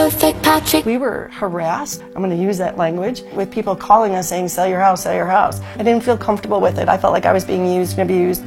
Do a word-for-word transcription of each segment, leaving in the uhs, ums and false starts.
perfect Patrick. We were harassed, I'm going to use that language, with people calling us saying, sell your house, sell your house. I didn't feel comfortable with it. I felt like I was being used and abused,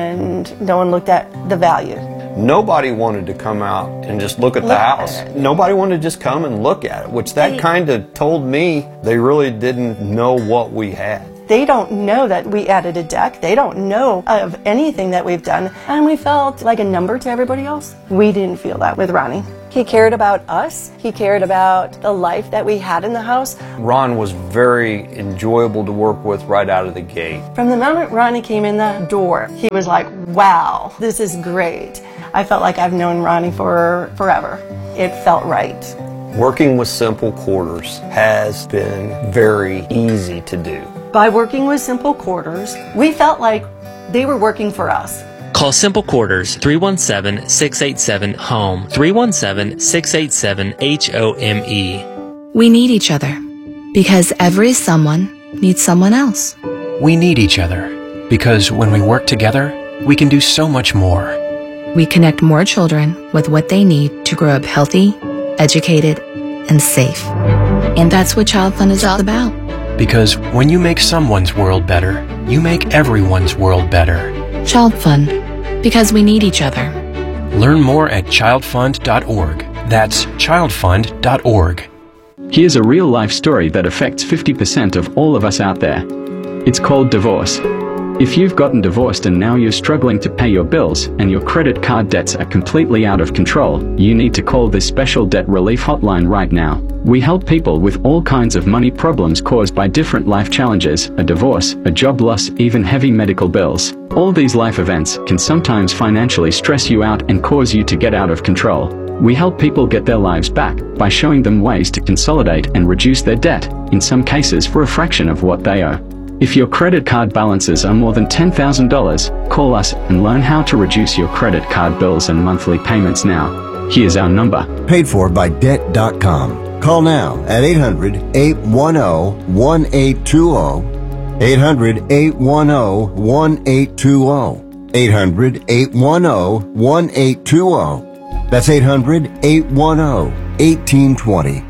and no one looked at the value. Nobody wanted to come out and just look at the house. Nobody wanted to just come and look at it, which that kind of told me they really didn't know what we had. They don't know that we added a deck. They don't know of anything that we've done. And we felt like a number to everybody else. We didn't feel that with Ronnie. He cared about us. He cared about the life that we had in the house. Ron was very enjoyable to work with right out of the gate. From the moment Ronnie came in the door, he was like, wow, this is great. I felt like I've known Ronnie for forever. It felt right. Working with Simple Quarters has been very easy to do. By working with Simple Quarters, we felt like they were working for us. Call Simple Quarters three one seven, six eight seven, HOME, three one seven, six eight seven, H O M E. We need each other because every someone needs someone else. We need each other because when we work together, we can do so much more. We connect more children with what they need to grow up healthy, educated, and safe. And that's what Child Fund is all about. Because when you make someone's world better, you make everyone's world better. Child Fund, because we need each other. Learn more at child fund dot org. That's child fund dot org. Here's a real-life story that affects fifty percent of all of us out there. It's called divorce. If you've gotten divorced and now you're struggling to pay your bills and your credit card debts are completely out of control, you need to call this special debt relief hotline right now. We help people with all kinds of money problems caused by different life challenges, a divorce, a job loss, even heavy medical bills. All these life events can sometimes financially stress you out and cause you to get out of control. We help people get their lives back by showing them ways to consolidate and reduce their debt, in some cases for a fraction of what they owe. If your credit card balances are more than ten thousand dollars, call us and learn how to reduce your credit card bills and monthly payments now. Here's our number. Paid for by debt dot com. Call now at eight hundred, eight one zero, one eight two zero. eight hundred, eight one zero, one eight two zero. eight hundred, eight one zero, one eight two zero. That's eight hundred, eight one zero, one eight two zero.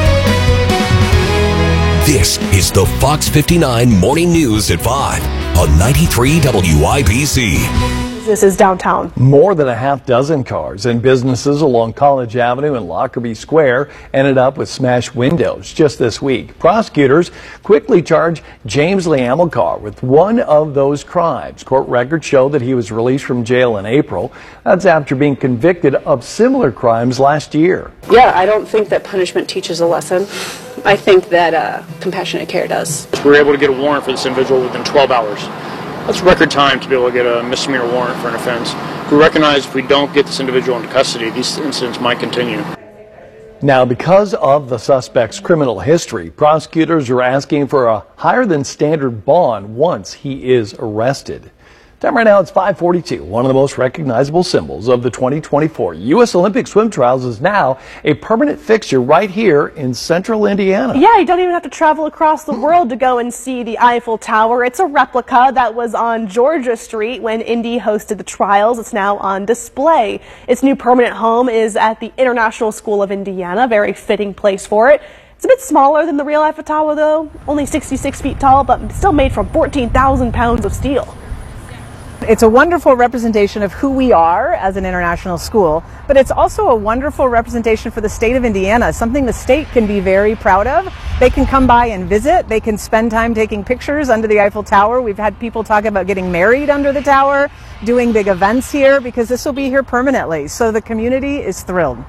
This is the Fox fifty-nine Morning News at five on ninety-three W I B C. This is downtown. More than a half dozen cars and businesses along College Avenue and Lockerbie Square ended up with smashed windows just this week. Prosecutors quickly charged James Lee Amilcar with one of those crimes. Court records show that he was released from jail in April. That's after being convicted of similar crimes last year. Yeah, I don't think that punishment teaches a lesson. I think that uh, compassionate care does. We were able to get a warrant for this individual within twelve hours. That's record time to be able to get a misdemeanor warrant for an offense. We recognize if we don't get this individual into custody, these incidents might continue. Now, because of the suspect's criminal history, prosecutors are asking for a higher than standard bond once he is arrested. Time right now, it's five forty-two. One of the most recognizable symbols of the twenty twenty-four U S Olympic Swim Trials is now a permanent fixture right here in central Indiana. Yeah, you don't even have to travel across the world to go and see the Eiffel Tower. It's a replica that was on Georgia Street when Indy hosted the trials. It's now on display. Its new permanent home is at the International School of Indiana, a very fitting place for it. It's a bit smaller than the real Eiffel Tower, though, only sixty-six feet tall, but still made from fourteen thousand pounds of steel. It's a wonderful representation of who we are as an international school, but it's also a wonderful representation for the state of Indiana, something the state can be very proud of. They can come by and visit. They can spend time taking pictures under the Eiffel Tower. We've had people talk about getting married under the tower, doing big events here, because this will be here permanently. So the community is thrilled.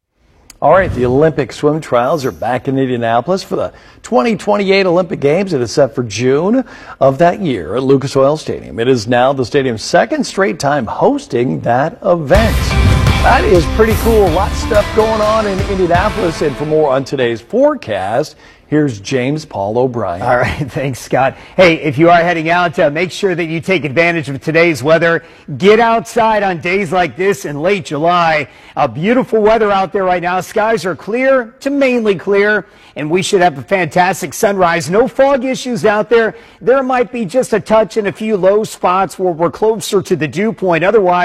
All right, the Olympic swim trials are back in Indianapolis for the twenty twenty-eight Olympic Games. It is set for June of that year at Lucas Oil Stadium. It is now the stadium's second straight time hosting that event. That is pretty cool. Lots of stuff going on in Indianapolis. And for more on today's forecast, here's James Paul O'Brien. All right, thanks, Scott. Hey, if you are heading out, uh, make sure that you take advantage of today's weather. Get outside on days like this in late July. Uh, beautiful weather out there right now. Skies are clear to mainly clear, and we should have a fantastic sunrise. No fog issues out there. There might be just a touch in a few low spots where we're closer to the dew point. Otherwise,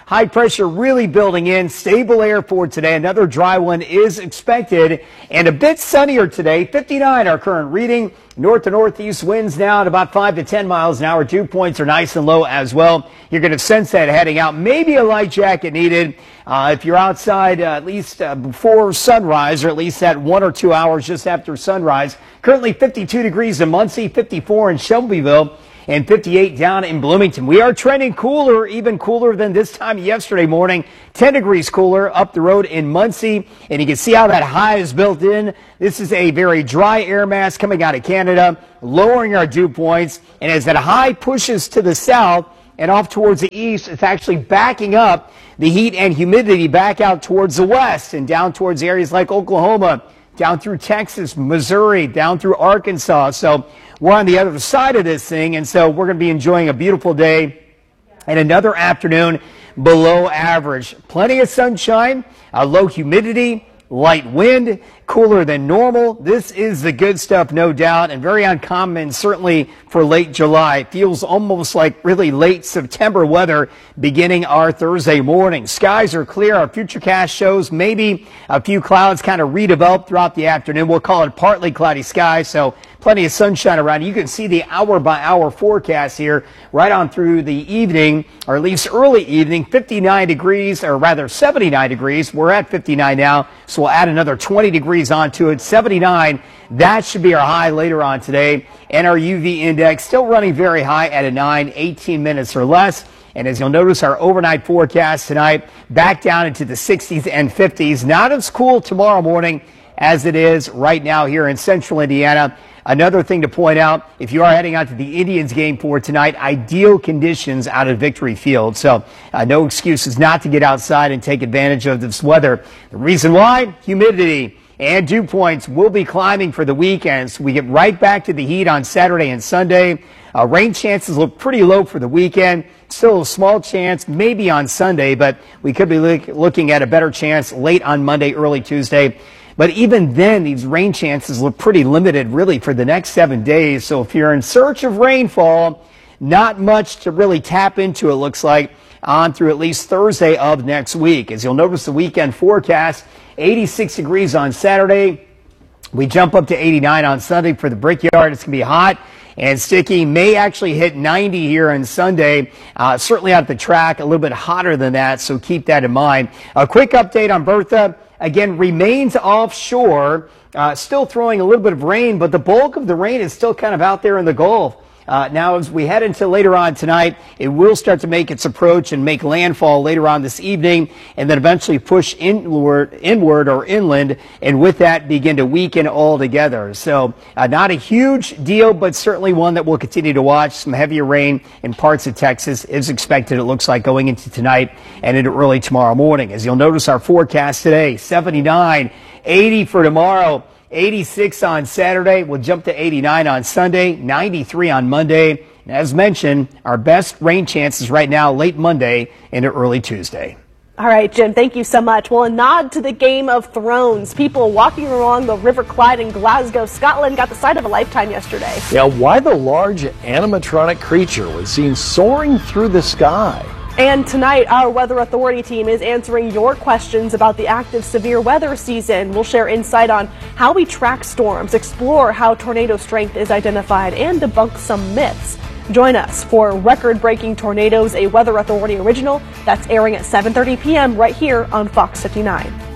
High pressure really building in. Stable air for today. Another dry one is expected. And a bit sunnier today. fifty-nine our current reading. North to northeast winds now at about five to ten miles an hour. Dew points are nice and low as well. You're going to sense that heading out. Maybe a light jacket needed uh, if you're outside uh, at least uh, before sunrise, or at least at one or two hours just after sunrise. Currently fifty-two degrees in Muncie, fifty-four in Shelbyville, and fifty-eight down in Bloomington. We are trending cooler, even cooler than this time yesterday morning. ten degrees cooler up the road in Muncie. And you can see how that high is built in. This is a very dry air mass coming out of Canada, lowering our dew points. And as that high pushes to the south and off towards the east, it's actually backing up the heat and humidity back out towards the west and down towards areas like Oklahoma, down through Texas, Missouri, down through Arkansas. So we're on the other side of this thing, and so we're going to be enjoying a beautiful day and another afternoon below average. Plenty of sunshine, uh, low humidity, light wind, cooler than normal. This is the good stuff, no doubt, and very uncommon, certainly for late July. It feels almost like really late September weather beginning our Thursday morning. Skies are clear. Our futurecast shows maybe a few clouds kind of redevelop throughout the afternoon. We'll call it partly cloudy skies, so plenty of sunshine around. You can see the hour-by-hour forecast here right on through the evening, or at least early evening. fifty-nine degrees, or rather seventy-nine degrees. We're at fifty-nine now, so we'll add another twenty degrees onto it. seventy-nine, that should be our high later on today. And our U V index still running very high at a nine, eighteen minutes or less. And as you'll notice, our overnight forecast tonight back down into the sixties and fifties. Not as cool tomorrow morning as it is right now here in central Indiana. Another thing to point out, if you are heading out to the Indians game for tonight, ideal conditions out at Victory Field. So uh, no excuses not to get outside and take advantage of this weather. The reason why? Humidity and dew points will be climbing for the weekends. We get right back to the heat on Saturday and Sunday. Uh, rain chances look pretty low for the weekend. Still a small chance maybe on Sunday, but we could be look, looking at a better chance late on Monday, early Tuesday. But even then, these rain chances look pretty limited, really, for the next seven days. So if you're in search of rainfall, not much to really tap into, it looks like, on through at least Thursday of next week. As you'll notice, the weekend forecast, eighty-six degrees on Saturday. We jump up to eighty-nine on Sunday for the Brickyard. It's going to be hot and sticky. May actually hit ninety here on Sunday. Uh, certainly at the track, a little bit hotter than that, so keep that in mind. A quick update on Bertha. Again, remains offshore, uh, still throwing a little bit of rain, but the bulk of the rain is still kind of out there in the Gulf. Uh, now, as we head into later on tonight, it will start to make its approach and make landfall later on this evening, and then eventually push inward, inward or inland, and with that begin to weaken altogether. So uh, not a huge deal, but certainly one that we'll continue to watch. Some heavier rain in parts of Texas is expected, it looks like, going into tonight and into early tomorrow morning. As you'll notice, our forecast today, seventy-nine, eighty for tomorrow. eighty-six on Saturday. We'll jump to eighty-nine on Sunday, ninety-three on Monday. And as mentioned, our best rain chances right now, late Monday into early Tuesday. All right, Jim, thank you so much. Well, a nod to the Game of Thrones. People walking along the River Clyde in Glasgow, Scotland got the sight of a lifetime yesterday. Yeah, why the large animatronic creature was seen soaring through the sky? And tonight, our Weather Authority team is answering your questions about the active severe weather season. We'll share insight on how we track storms, explore how tornado strength is identified, and debunk some myths. Join us for Record-Breaking Tornadoes, a Weather Authority original that's airing at seven thirty p m right here on Fox fifty-nine.